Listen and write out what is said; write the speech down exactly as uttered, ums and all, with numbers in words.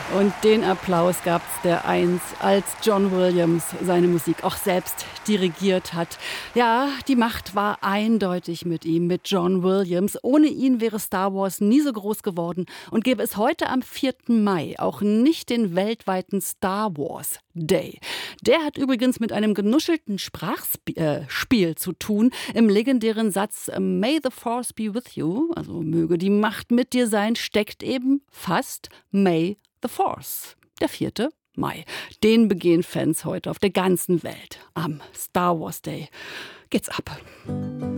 Und den Applaus gab's der einst, als John Williams seine Musik auch selbst dirigiert hat. Ja, die Macht war eindeutig mit ihm, mit John Williams. Ohne ihn wäre Star Wars nie so groß geworden und gäbe es heute am vierten Mai auch nicht den weltweiten Star Wars Day. Der hat übrigens mit einem genuschelten Sprachspiel äh, zu tun. Im legendären Satz May the Force be with you, also möge die Macht mit dir sein, steckt eben fast May the Force, der vierte Mai. Den begehen Fans heute auf der ganzen Welt. Am Star Wars Day geht's ab.